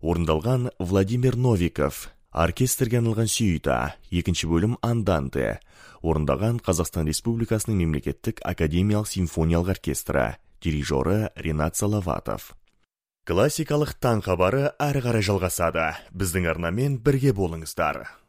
Орындалған Владимир Новиков. Оркестрге арналған сюита. Екінші бөлім Анданте. Орындаған Қазақстан Республикасының мемлекеттік академиялық симфониялық оркестрі. Дирижері Ринат Салаватов. Классикалық таң хабары әрі қарай жалғасады. Біздің арнамен бірге болыңыздар.